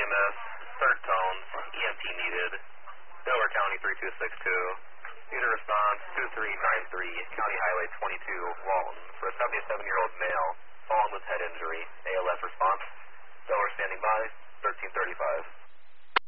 EMS, third tones, EMT needed, Delaware County 3262. Unit response 2393, County Highway 22, Walton, for a 77-year-old male, fallen with head injury. ALS response. Delaware standing by, 1335.